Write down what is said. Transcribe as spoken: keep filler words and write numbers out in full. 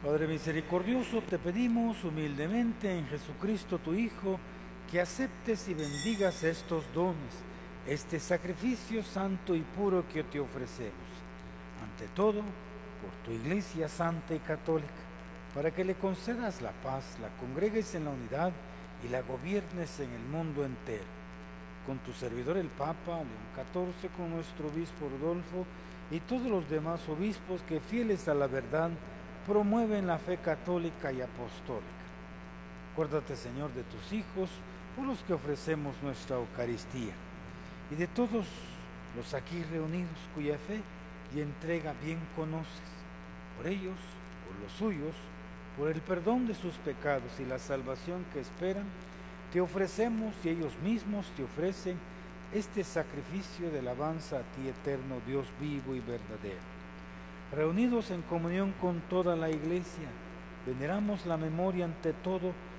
Padre misericordioso, te pedimos humildemente en Jesucristo tu Hijo, que aceptes y bendigas estos dones, este sacrificio santo y puro que te ofrecemos. Ante todo, por tu Iglesia santa y católica, para que le concedas la paz, la congregues en la unidad y la gobiernes en el mundo entero. Con tu servidor el Papa León catorce, con nuestro obispo Rodolfo y todos los demás obispos que, fieles a la verdad, promueven la fe católica y apostólica. Acuérdate, Señor, de tus hijos, por los que ofrecemos nuestra Eucaristía, y de todos los aquí reunidos cuya fe y entrega bien conoces. Por ellos, por los suyos, por el perdón de sus pecados y la salvación que esperan, te ofrecemos y ellos mismos te ofrecen este sacrificio de alabanza a ti, eterno Dios vivo y verdadero. Reunidos en comunión con toda la Iglesia, veneramos la memoria ante todo